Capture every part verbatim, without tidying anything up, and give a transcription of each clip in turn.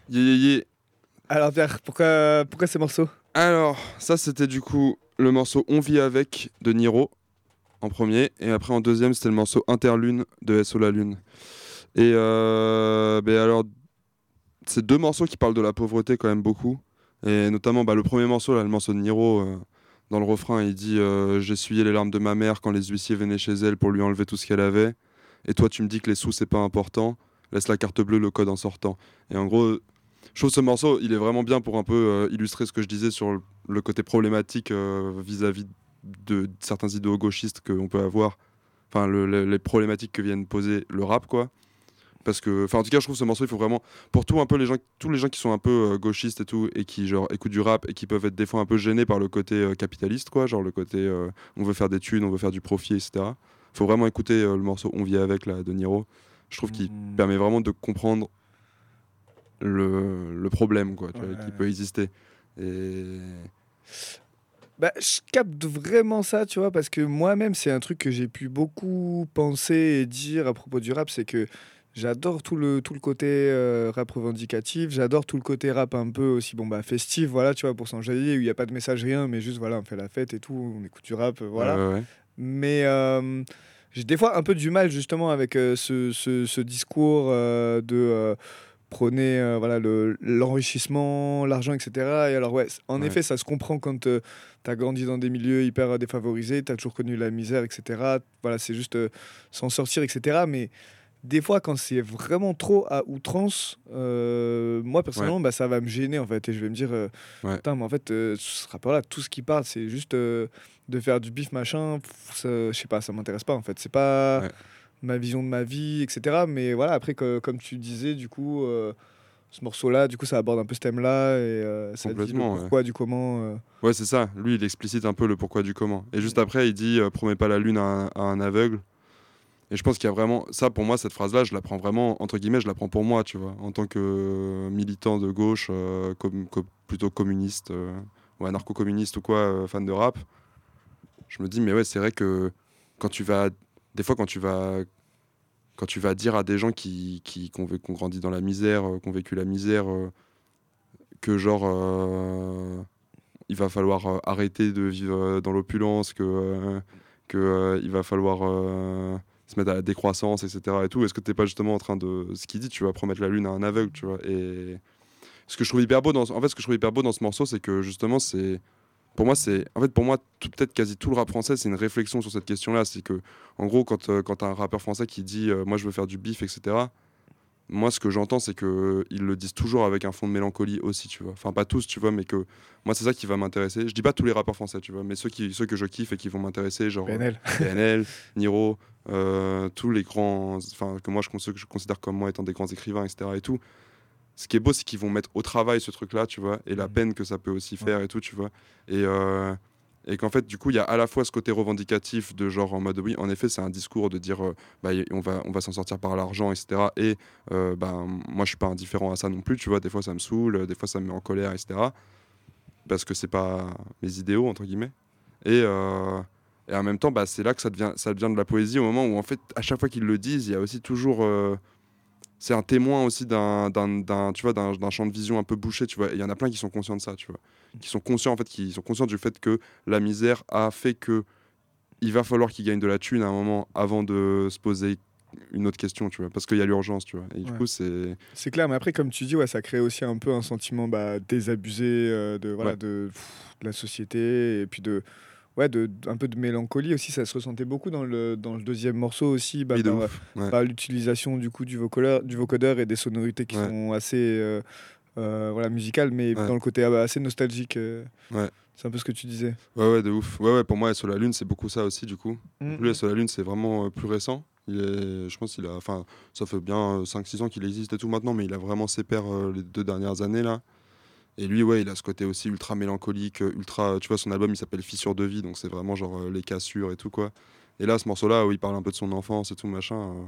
Yeah, yeah, yeah. Alors Pierre, pourquoi, pourquoi ces morceaux? Alors, ça c'était du coup le morceau On vit avec de Niro en premier, et après en deuxième c'était le morceau Interlune de S O La Lune. Et euh, ben alors, c'est deux morceaux qui parlent de la pauvreté quand même beaucoup, et notamment bah, le premier morceau, là, le morceau de Niro, euh, dans le refrain il dit euh, j'essuyais les larmes de ma mère quand les huissiers venaient chez elle pour lui enlever tout ce qu'elle avait, et toi tu me dis que les sous c'est pas important, laisse la carte bleue, le code en sortant. Et en gros, je trouve ce morceau, il est vraiment bien pour un peu euh, illustrer ce que je disais sur le, le côté problématique euh, vis-à-vis de, de certains idéaux gauchistes qu'on peut avoir. Enfin, le- le- les problématiques que viennent poser le rap, quoi. Parce que, enfin, en tout cas, je trouve ce morceau, il faut vraiment, pour tout un peu les gens, tous les gens qui sont un peu euh, gauchistes et tout, et qui genre écoutent du rap et qui peuvent être des fois un peu gênés par le côté euh, capitaliste, quoi, genre le côté, euh, on veut faire des thunes, on veut faire du profit, et cetera. Faut vraiment écouter euh, le morceau On vit avec là de Niro. Je trouve qu'il Hmm, permet vraiment de comprendre le, le problème, quoi, tu vois, qui ouais. peut exister. Et Bah, je capte vraiment ça, tu vois, parce que moi-même, c'est un truc que j'ai pu beaucoup penser et dire à propos du rap, c'est que j'adore tout le, tout le côté euh, rap revendicatif, j'adore tout le côté rap un peu aussi, bon, bah, festif, voilà, tu vois, pour s'enjailler, où il n'y a pas de message, rien, mais juste, voilà, on fait la fête et tout, on écoute du rap, euh, ouais, voilà. ouais, ouais. Mais euh, j'ai des fois un peu du mal, justement, avec euh, ce, ce, ce discours euh, de... euh, prôner euh, voilà, le, l'enrichissement, l'argent, et cetera. Et alors, ouais, c- en Ouais. effet, ça se comprend quand tu as grandi dans des milieux hyper euh, défavorisés, tu as toujours connu la misère, et cetera. Voilà, c'est juste euh, s'en sortir, et cetera. Mais des fois, quand c'est vraiment trop à outrance, euh, moi, Ouais, personnellement, bah, ça va me gêner, en fait. Et je vais me dire, euh, ouais, putain, mais en fait, euh, ce rapport-là, tout ce qui parle, c'est juste euh, de faire du bif, machin. Pff, ça- je sais pas, ça m'intéresse pas, en fait. C'est pas ouais, ma vision de ma vie, et cetera. Mais voilà, après, que- comme tu disais, du coup, euh, ce morceau-là, du coup, ça aborde un peu ce thème-là et euh, ça dit le complètement, ouais. pourquoi du comment. euh. Ouais, c'est ça. Lui, il explicite un peu le pourquoi du comment. Et juste Mm. après, il dit euh, promets pas la lune à un, à un aveugle. Et je pense qu'il y a vraiment ça pour moi, cette phrase-là, je la prends vraiment entre guillemets, je la prends pour moi, tu vois, en tant que euh, militant de gauche, euh, com- co- plutôt communiste euh, ou anarcho-communiste ou quoi, euh, fan de rap. Je me dis mais ouais, c'est vrai que quand tu vas, des fois quand tu vas quand tu vas dire à des gens qui, qui, qui ont, vé- qui ont grandi dans la misère, euh, qui ont vécu la misère, euh, que genre euh, il va falloir euh, arrêter de vivre euh, dans l'opulence, que, euh, que euh, il va falloir euh, se mettre à la décroissance, et cetera. Et tout. Est-ce que t'es pas justement en train de ce qu'il dit, tu vas promettre la lune à un aveugle, tu vois. Et ce que je trouve hyper beau dans, en fait, ce que je trouve hyper beau dans ce morceau, c'est que justement, c'est pour moi, c'est en fait pour moi tout- peut-être quasi tout le rap français, c'est une réflexion sur cette question-là. C'est que en gros, quand euh, quand t'as un rappeur français qui dit euh, moi je veux faire du bif, et cetera. Moi, ce que j'entends, c'est que ils le disent toujours avec un fond de mélancolie aussi, tu vois. Enfin, pas tous, tu vois, mais que moi, c'est ça qui va m'intéresser. Je dis pas tous les rappeurs français, tu vois, mais ceux, qui, ceux que je kiffe et qui vont m'intéresser, genre euh, P N L. P N L, Niro, euh, tous les grands, enfin, que moi, je, cons- ceux que je considère comme moi étant des grands écrivains, et cetera. Et tout. Ce qui est beau, c'est qu'ils vont mettre au travail ce truc-là, tu vois, et la Mm. peine que ça peut aussi Ouais. faire et tout, tu vois. Et, euh, et qu'en fait, du coup, il y a à la fois ce côté revendicatif de genre en mode oui, en effet, c'est un discours de dire euh, bah, y- on va, on va s'en sortir par l'argent, et cetera. Et euh, bah, moi, je suis pas indifférent à ça non plus, tu vois. Des fois, ça me saoule, euh, des fois, ça me met en colère, et cetera. Parce que c'est pas mes idéaux, entre guillemets. Et, euh, et en même temps, bah, c'est là que ça devient, ça devient de la poésie au moment où, en fait, à chaque fois qu'ils le disent, il y a aussi toujours. euh, c'est un témoin aussi d'un, d'un, d'un, tu vois, d'un, d'un champ de vision un peu bouché, tu vois. Et il y en a plein qui sont conscients de ça, tu vois. Qui sont conscients, en fait, qui sont conscients du fait que la misère a fait que il va falloir qu'ils gagnent de la thune à un moment avant de se poser une autre question, tu vois. Parce qu'il y a l'urgence, tu vois. Et du Ouais. coup, c'est... C'est clair, mais après, comme tu dis, ouais, ça crée aussi un peu un sentiment bah, désabusé euh, de, voilà, Ouais, de, pff, de la société et puis de, ouais, de, un peu de mélancolie aussi. Ça se ressentait beaucoup dans le, dans le deuxième morceau aussi, bah, oui, de par, ouf. Ouais, par l'utilisation du coup du vocodeur, du vocodeur et des sonorités qui ouais, sont assez euh, euh, voilà, musicales, mais ouais, dans le côté euh, assez nostalgique. euh, ouais. c'est un peu ce que tu disais. Ouais, ouais, de ouf. Ouais, ouais, pour moi, sur la Lune, c'est beaucoup ça aussi, du coup. Mm, Donc lui, mm. sur la Lune, c'est vraiment euh, plus récent. Il est, je pense qu'il a... Enfin, ça fait bien cinq six ans qu'il existe et tout maintenant, mais il a vraiment ses pairs euh, les deux dernières années, là. Et lui, ouais, il a ce côté aussi ultra mélancolique, euh, ultra. Tu vois, son album, il s'appelle Fissure de vie, donc c'est vraiment genre euh, les cassures et tout, quoi. Et là, ce morceau-là, où il parle un peu de son enfance et tout, machin, euh,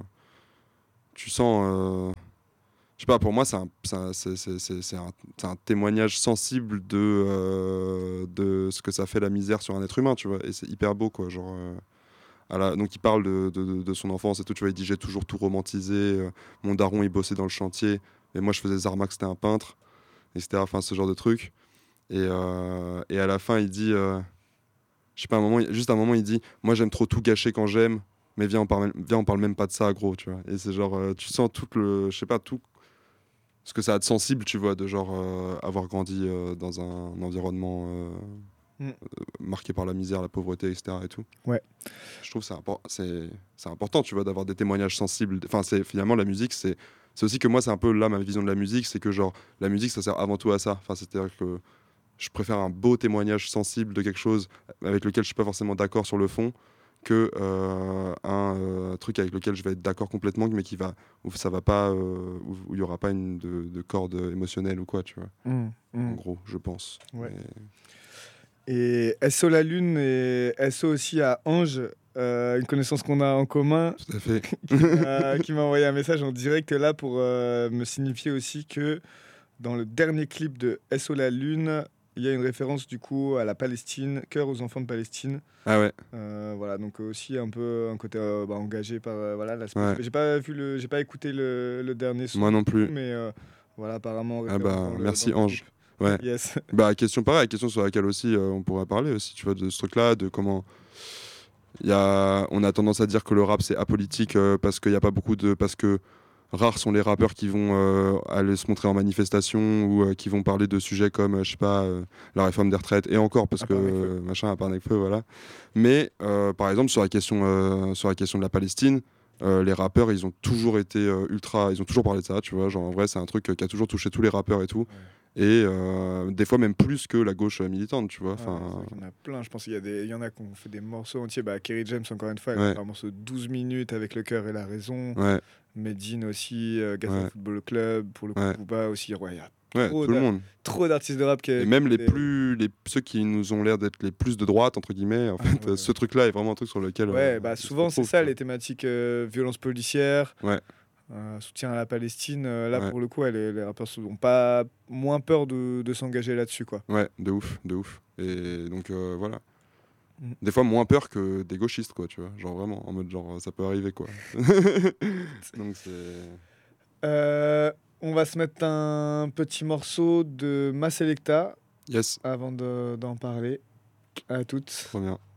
tu sens. euh, Je sais pas, pour moi, c'est un, c'est un, c'est- c'est- c'est- c'est un, c'est un témoignage sensible de, euh, de ce que ça fait la misère sur un être humain, tu vois. Et c'est hyper beau, quoi. Genre, euh, à la- Donc, il parle de, de, de- de son enfance et tout, tu vois. Il dit j'ai toujours tout romantisé, euh, mon daron, il bossait dans le chantier. Et moi, je faisais Zarmak, c'était un peintre, et cetera. Enfin, ce genre de truc. Et, euh, et à la fin, il dit, euh, je sais pas, un moment, il- juste un moment, il dit, moi, j'aime trop tout gâcher quand j'aime, mais viens, on parle, viens, on parle même pas de ça, gros, tu vois. Et c'est genre, euh, tu sens tout le, je sais pas, tout ce que ça a de sensible, tu vois, de genre euh, avoir grandi euh, dans un environnement euh, Mm. marqué par la misère, la pauvreté, et cetera. Et tout. Ouais. Je trouve que c'est impor- c'est c'est important, tu vois, d'avoir des témoignages sensibles. Enfin, c'est finalement la musique, c'est c'est aussi que moi, c'est un peu là ma vision de la musique, c'est que genre la musique, ça sert avant tout à ça. Enfin, c'est-à-dire que je préfère un beau témoignage sensible de quelque chose avec lequel je suis pas forcément d'accord sur le fond que euh, un euh, truc avec lequel je vais être d'accord complètement, mais qui va où ça va pas, euh, où où il y aura pas une de, de corde émotionnelle ou quoi, tu vois. Mm, En mm. gros, je pense. Ouais. Mais- Et S O La Lune et S O aussi à Ange, euh, une connaissance qu'on a en commun, Tout à fait. qui m'a qui m'a envoyé un message en direct là pour euh, me signifier aussi que dans le dernier clip de S O La Lune, il y a une référence du coup à la Palestine, Cœur aux enfants de Palestine. Ah ouais. Euh, voilà, donc aussi un peu un côté euh, bah, engagé par euh, voilà l'aspect. Ouais. J'ai pas vu le, j'ai pas écouté le, le dernier son, Moi non plus. mais euh, voilà apparemment Ah référence dans bah le, dans merci le clip. Ange. Ouais. Yes. Bah question pareille, question sur laquelle aussi euh, on pourrait parler aussi, tu vois, de ce truc-là, de comment il y a, on a tendance à dire que le rap c'est apolitique euh, parce qu'il y a pas beaucoup de, parce que rares sont les rappeurs qui vont euh, aller se montrer en manifestation ou euh, qui vont parler de sujets comme, euh, je sais pas, euh, la réforme des retraites et encore parce À que part Nekfeu. euh, machin à part Nekfeu, voilà. Mais euh, par exemple sur la question, euh, sur la question de la Palestine, euh, les rappeurs ils ont toujours été euh, ultra, ils ont toujours parlé de ça, tu vois, genre en vrai c'est un truc euh, qui a toujours touché tous les rappeurs et tout. Ouais. Et euh, des fois même plus que la gauche euh, militante, tu vois. Ouais, c'est Enfin, vrai qu'il y en a plein. Je pense qu'il y a des, il y en a qui ont fait des morceaux entiers. Bah, Kerry James, encore une fois, elle a ouais, fait un morceau de douze minutes avec le cœur et la raison. ouais, Medine aussi, euh, Gaza ouais, Football Club, pour le coup, ouais, Booba aussi. Ouais, il y a ouais, trop tout le d'a- monde. trop d'artistes de rap qui, Et qui ont même fait les des. plus, les, ceux qui nous ont l'air d'être les plus de droite, entre guillemets, en Ah fait, euh, ouais. ce truc-là est vraiment un truc sur lequel euh, Ouais, bah ils se souvent c'est retrouvent, ça tu les thématiques euh, violence policière, vois. Ouais, euh, soutien à la Palestine. Euh, là ouais, pour le coup, elle, les rappeurs n'ont pas moins peur de, de s'engager là-dessus quoi. ouais, de ouf, de ouf. Et donc, euh, voilà. Mm. Des fois, moins peur que des gauchistes, quoi, tu vois. Genre, vraiment, en mode, genre, ça peut arriver, quoi. Donc, c'est... Euh, on va se mettre un petit morceau de Ma Selecta Yes, avant de- d'en parler. À toutes. trop bien.